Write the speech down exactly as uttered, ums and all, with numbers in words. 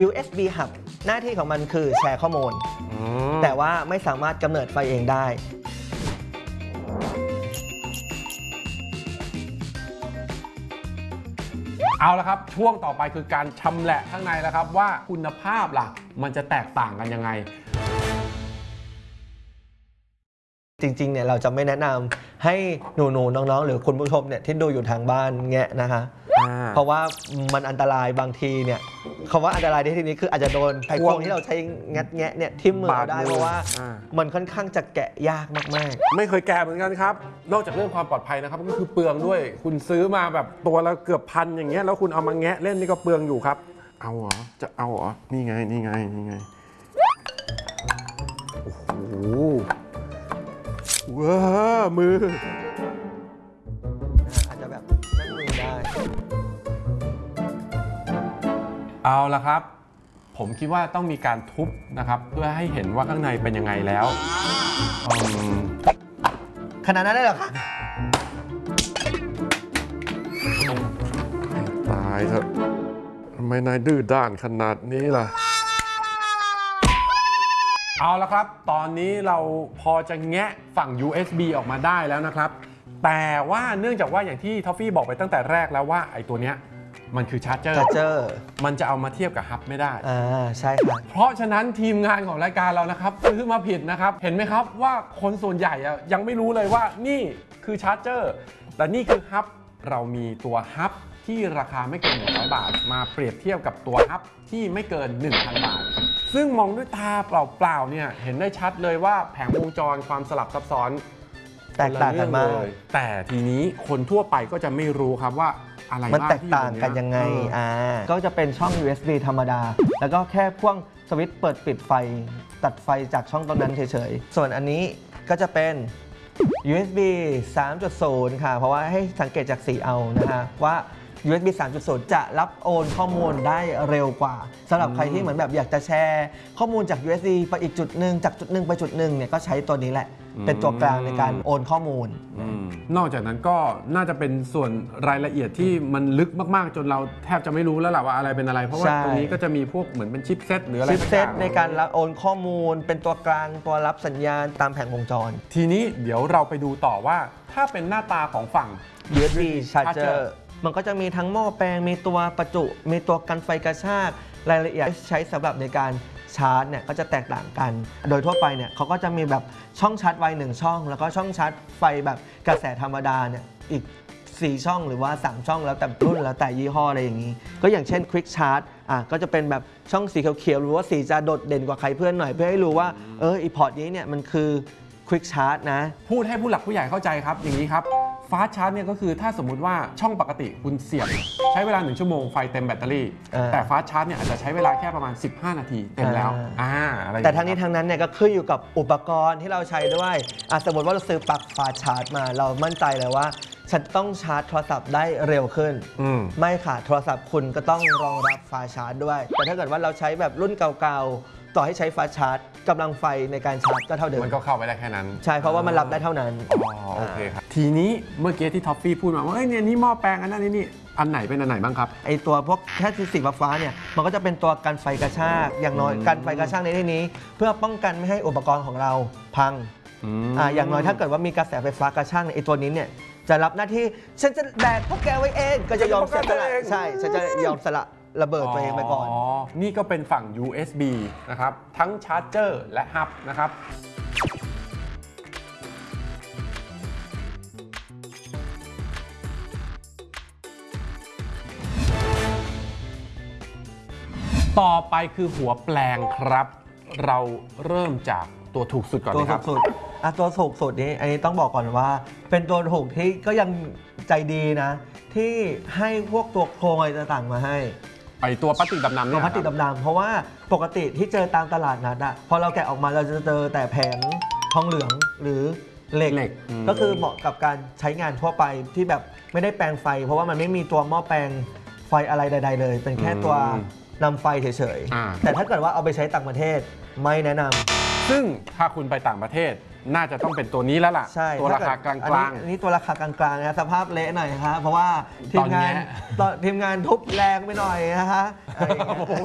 ยู เอส บี Hub หน้าที่ของมันคือแชร์ข้อมูลแต่ว่าไม่สามารถกำเนิดไฟเองได้เอาละครับช่วงต่อไปคือการชำแหละข้างในแล้วครับว่าคุณภาพล่ะมันจะแตกต่างกันยังไงจริงๆเนี่ยเราจะไม่แนะนำให้หนูๆน้องๆหรือคุณผู้ชมเนี่ยที่ดูอยู่ทางบ้านแงะนะคะเพราะว่ามันอันตรายบางทีเนี่ยคำว่าอันตรายในที่นี้คืออาจจะโดนไขควงที่เราใช้งัดแงะเนี่ยทิ่มมือได้เพราะว่ามันค่อนข้างจะแกะยากมากๆไม่เคยแกะเหมือนกันครับนอกจากเรื่องความปลอดภัยนะครับก็คือเปลืองด้วยคุณซื้อมาแบบตัวละเกือบพันอย่างเงี้ยแล้วคุณเอามาแงะเล่นนี่ก็เปลืองอยู่ครับเอาเหรอจะเอาเหรอนี่ไงนี่ไงนี่ไงโอ้โหว้ามืออาจจะแบบนั่งมือได้เอาละครับผมคิดว่าต้องมีการทุบนะครับเพื่อให้เห็นว่าข้างในเป็นยังไงแล้วขนาดนั้นได้หรอคะตายเถอะทำไมนายดื้อด้านขนาดนี้ล่ะเอาละครับตอนนี้เราพอจะแงะฝั่ง ยู เอส บี ออกมาได้แล้วนะครับแต่ว่าเนื่องจากว่าอย่างที่ทอฟฟี่บอกไปตั้งแต่แรกแล้วว่าไอ้ตัวเนี้ยมันคือชาร์จเจอร์ชาร์จเจอร์มันจะเอามาเทียบกับฮับไม่ได้อ่าใช่ครับเพราะฉะนั้นทีมงานของรายการเรานะครับซื้อมาผิดนะครับเห็นไหมครับว่าคนส่วนใหญ่ยังไม่รู้เลยว่านี่คือชาร์จเจอร์แต่นี่คือฮับเรามีตัวฮับที่ราคาไม่เกินหนึ่งร้อยบาทมาเปรียบเทียบกับตัวฮับที่ไม่เกิน หนึ่งพัน บาทซึ่งมองด้วยตาเปล่าๆเนี่ยเห็นได้ชัดเลยว่าแผงวงจรความสลับซับซ้อนแตกต่างกันมากแต่ทีนี้คนทั่วไปก็จะไม่รู้ครับว่าอะไรมันแตกต่างกันยังไงอ่าก็จะเป็นช่อง ยู เอส บี ธรรมดาแล้วก็แค่พ่วงสวิตช์เปิดปิดไฟตัดไฟจากช่องตรงนั้นเฉยๆส่วนอันนี้ก็จะเป็น ยู เอส บี สามจุดศูนย์ ค่ะเพราะว่าให้สังเกตจากสีเอานะฮะว่า ยู เอส บี สามจุดศูนย์ จะรับโอนข้อมูลได้เร็วกว่าสำหรับใครที่เหมือนแบบอยากจะแชร์ข้อมูลจาก ยู เอส บี ไปอีกจุดหนึ่งจากจุดหนึ่งไปจุดหนึ่งเนี่ยก็ใช้ตัวนี้แหละเป็นตัวกลางในการโอนข้อมูลนอกจากนั้นก็น่าจะเป็นส่วนรายละเอียดที่มันลึกมากๆจนเราแทบจะไม่รู้แล้วแหละว่าอะไรเป็นอะไรเพราะว่าตรงนี้ก็จะมีพวกเหมือนเป็นชิปเซตหรืออะไรชิปเซตในการรับโอนข้อมูลเป็นตัวกลางตัวรับสัญญาณตามแผงวงจรทีนี้เดี๋ยวเราไปดูต่อว่าถ้าเป็นหน้าตาของฝั่งยู เอส บี Charger มันก็จะมีทั้งหม้อแปลงมีตัวประจุมีตัวกันไฟกระชากรายละเอียดใช้สำหรับในการชาร์จเนี่ยก็จะแตกต่างกันโดยทั่วไปเนี่ยเขาก็จะมีแบบช่องชาร์จไวหนึ่งช่องแล้วก็ช่องชาร์จไฟแบบกระแสธรรมดาเนี่ยอีกสี่ช่องหรือว่าสามช่องแล้วแต่รุ่นแล้วแต่ยี่ห้ออะไรอย่างนี้ก็อย่างเช่น Quick Charge อ่ะก็จะเป็นแบบช่องสีเขียวๆหรือว่าสีจะโดดเด่นกว่าใครเพื่อนหน่อยเพื่อให้รู้ว่าเอออีพอร์ตนี้เนี่ยมันคือ Quick Charge นะพูดให้ผู้หลักผู้ใหญ่เข้าใจครับอย่างนี้ครับฟาสต์ชาร์จเนี่ยก็คือถ้าสมมุติว่าช่องปกติคุณเสียบใช้เวลาหนึ่งชั่วโมงไฟเต็มแบตเตอรี่แต่ฟาสต์ชาร์จเนี่ยอาจจะใช้เวลาแค่ประมาณสิบห้านาทีเต็มแล้วอ่าอะไรแต่ทั้งนี้ทั้งนั้นเนี่ยก็ขึ้นอยู่กับอุปกรณ์ที่เราใช้ด้วยสมมติว่าเราซื้อปลั๊กฟาสต์ชาร์จมาเรามั่นใจเลยว่าฉันต้องชาร์จโทรศัพท์ได้เร็วขึ้นไม่ค่ะโทรศัพท์คุณก็ต้องรองรับฟาสต์ชาร์จด้วยแต่ถ้าเกิดว่าเราใช้แบบรุ่นเก่าๆต่อให้ใช้ฟาสต์ชาร์จกำลังไฟในการชาร์จก็เท่าเดิมมันก็เข้าไปได้แค่นั้นใช่เพราะว่ามันรับได้เท่านั้นอ๋อโอเคครับทีนี้เมื่อกี้ที่ท็อฟฟี่พูดมาว่าเอ้ยเนี่ยนี่หม้อแปลงอันนั้นนี่อันไหนเป็นอันไหนบ้างครับไอตัวพวกแค่สีฟ้าเนี่ยมันก็จะเป็นตัวกันไฟกระชากอย่างน้อยกันไฟกระชากในที่นี้เพื่อป้องกันไม่ให้อุปกรณ์ของเราพังอ่าอย่างน้อยถ้าเกิดว่ามีกระแสไฟฟ้ากระชากในไอตัวนี้เนี่ยจะรับหน้าที่ฉันจะแบกพวกแกไว้เองก็จะยอมเสียสละใช่ฉันจะยอมสละระเบิดตัวเองไปก่อนอ๋อนี่ก็เป็นฝั่ง ยู เอส บี นะครับทั้งชาร์จเจอร์และฮับนะครับต่อไปคือหัวแปลงครับเราเริ่มจากตัวถูกสุดก่อนเลยครับตัวถูกสุดอ่ะตัวถูกสุดนี้อันนี้ต้องบอกก่อนว่าเป็นตัวถูกที่ก็ยังใจดีนะที่ให้พวกตัวโครงอะไรต่างๆมาให้ไอตัวพลาสติกดำๆเนี่ยตัวพลาสติกดำๆเพราะว่าปกติที่เจอตามตลาดนัดอะพอเราแกะออกมาเราจะเจอแต่แผงทองเหลืองหรือเหล็กก็คือเหมาะกับการใช้งานทั่วไปที่แบบไม่ได้แปลงไฟเพราะว่ามันไม่มีตัวหม้อแปลงไฟอะไรใดๆเลยเป็นแค่ตัวนำไฟเฉยๆแต่ถ้าเกิดว่าเอาไปใช้ต่างประเทศไม่แนะนำซึ่งถ้าคุณไปต่างประเทศน่าจะต้องเป็นตัวนี้แล้วล่ะตัวราคากลางๆอันนี้ตัวราคากลางๆนะสภาพเละหน่อยครับเพราะว่าทีมงานทีมงานทุบแรงไปหน่อยนะฮะ